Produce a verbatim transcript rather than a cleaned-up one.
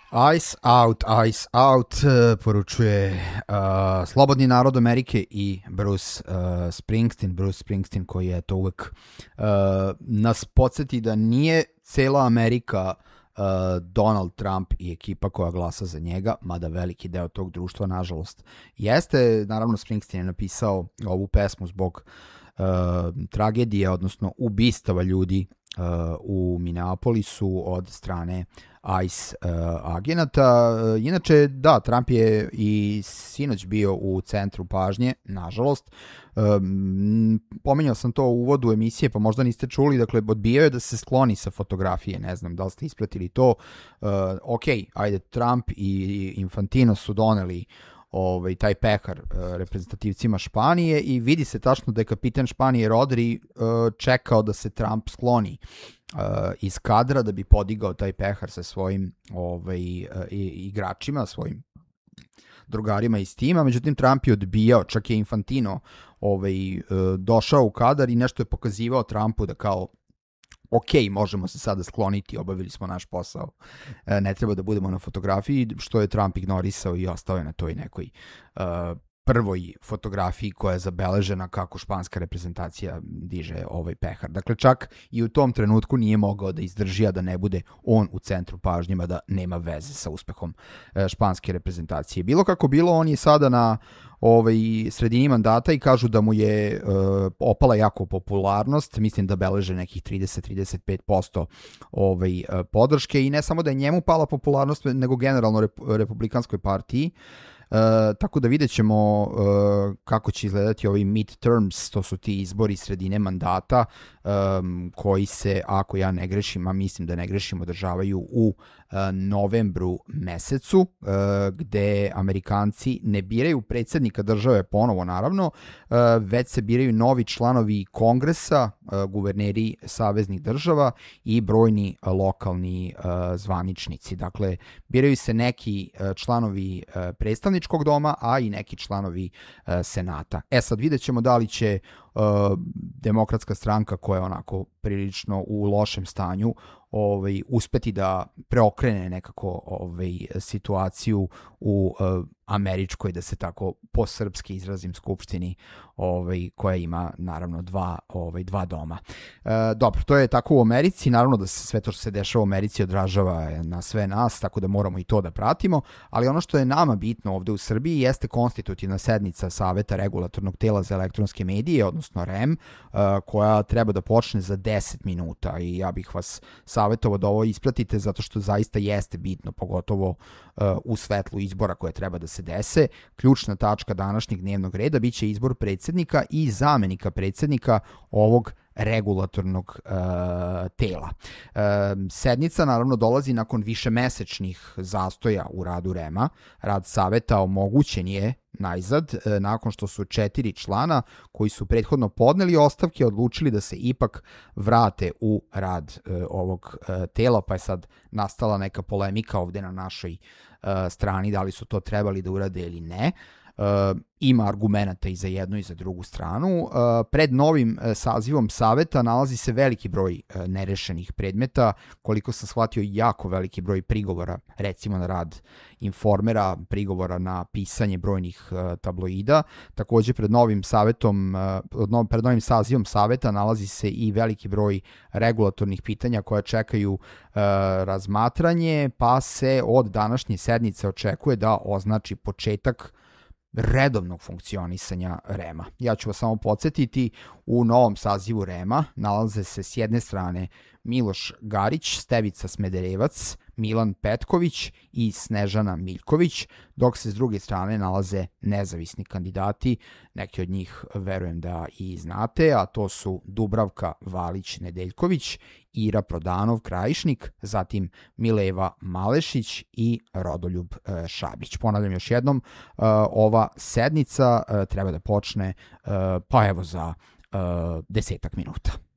Ice out, ice out, uh, poručuje uh, Slobodni narod Amerike i Bruce uh, Springsteen. Bruce Springsteen koji je to uvek uh, nas podsjeti da nije cela Amerika uh, Donald Trump i ekipa koja glasa za njega, mada veliki deo tog društva, nažalost, jeste. Naravno, Springsteen je napisao ovu pesmu zbog uh, tragedije, odnosno ubistava ljudi uh, u Minneapolisu od strane ICE uh, agenata. Uh, inače, da, Trump je i sinoć bio u centru pažnje, nažalost. Um, pominjao sam to u uvodu emisije, pa možda niste čuli, dakle, odbijao je da se skloni sa fotografije, ne znam da li ste ispratili to. Uh, ok, ajde, Trump i Infantino su doneli ovaj, taj pehar uh, reprezentativcima Španije i vidi se tačno da je kapitan Španije Rodri uh, čekao da se Trump skloni uh, iz kadra da bi podigao taj pehar sa svojim ovaj, uh, igračima, svojim drugarima iz tima. Međutim, Trump je odbijao, čak je Infantino ovaj, uh, došao u kadar i nešto je pokazivao Trumpu da kao ok, možemo se sada skloniti, obavili smo naš posao, ne treba da budemo na fotografiji, što je Trump ignorisao i ostao je na toj nekoj uh, prvoj fotografiji koja je zabeležena kako španska reprezentacija diže ovaj pehar. Dakle, čak i u tom trenutku nije mogao da izdrži, a da ne bude on u centru pažnjima, da nema veze sa uspehom uh, španske reprezentacije. Bilo kako bilo, on je sada na ovaj, sredini mandata i kažu da mu je uh, opala jako popularnost, mislim da beleže nekih trideset do trideset pet posto ovaj, uh, podrške i ne samo da je njemu pala popularnost, nego generalno rep Republikanskoj partiji. Uh, tako da vidjet ćemo uh, kako će izgledati ovi midterms, to su ti izbori sredine mandata um, koji se, ako ja ne grešim, a mislim da ne grešim, održavaju u uh, novembru mesecu, uh, gde Amerikanci ne biraju predsjednika države ponovo, naravno, uh, već se biraju novi članovi kongresa, uh, guverneri saveznih država i brojni uh, lokalni uh, zvaničnici. Dakle, biraju se neki uh, članovi uh, predstavničkog doma, a i neki članovi uh, senata. E sad, vidjet ćemo da li će uh, demokratska stranka, koja je onako prilično u lošem stanju, ovaj, uspeti da preokrene nekako ovaj, situaciju u uh, američkoj, da se tako po srpski izrazim, skupštini, ovaj, koja ima naravno dva, ovaj, dva doma. E, dobro, to je tako u Americi, naravno da se sve to što se dešava u Americi odražava na sve nas, tako da moramo i to da pratimo, ali ono što je nama bitno ovde u Srbiji jeste konstitutivna sednica Saveta regulatornog tela za elektronske medije, odnosno R E M, uh, koja treba da počne za deset minuta i ja bih vas savjetovao da ovo ispratite zato što zaista jeste bitno, pogotovo uh, u svetlu izbora koje treba da se dese. Ključna tačka današnjeg dnevnog reda biće izbor predsjednika i zamenika predsjednika ovog regulatornog uh, tela. Uh, sednica naravno dolazi nakon višemesečnih zastoja u radu R E M-a. Rad saveta omogućen je najzad, uh, nakon što su četiri člana koji su prethodno podneli ostavke odlučili da se ipak vrate u rad uh, ovog uh, tela, pa je sad nastala neka polemika ovde na našoj uh, strani da li su to trebali da urade ili ne. Uh, ima argumenata i za jednu i za drugu stranu. Uh, pred novim uh, sazivom saveta nalazi se veliki broj uh, nerešenih predmeta, koliko sam shvatio jako veliki broj prigovora, recimo na rad Informera, prigovora na pisanje brojnih uh, tabloida. Također pred novim savetom, uh, pred novim sazivom saveta nalazi se i veliki broj regulatornih pitanja koja čekaju uh, razmatranje, pa se od današnje sednice očekuje da označi početak redovnog funkcionisanja R E M-a. Ja ću vas samo podsjetiti, u novom sazivu R E M-a nalaze se s jedne strane Miloš Garić, Stevica Smederevac, Milan Petković i Snežana Miljković, dok se s druge strane nalaze nezavisni kandidati, neki od njih verujem da i znate, a to su Dubravka Valić-Nedeljković, Ira Prodanov-Krajišnik, zatim Mileva Malešić i Rodoljub Šabić. Ponavljam još jednom, ova sednica treba da počne pa evo za desetak minuta.